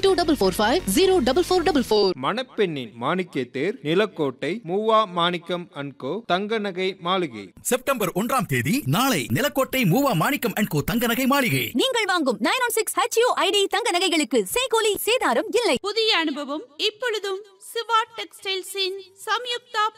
9245 மணப்பெண்ணின் மாணிக்க தேர் நிலக்கோட்டை மூவா மாணிக்கம் and கோ தங்க நகை மாளிகை. செப்டம்பர் 1ஆம் தேதி நாளை நிலக்கோட்டை மூவா மாணிக்கம் அண்ட் கோ தங்க நகை மாளிகை. நீங்கள் வாங்கும் 916 HUID தங்க நகைகளுக்கு சேகோலி சேதாரம் இல்லை. புதிய அனுபவம் இப்பொழுதும் சிவா டெக்ஸ்டைல்ஸின் சம்யுக்தா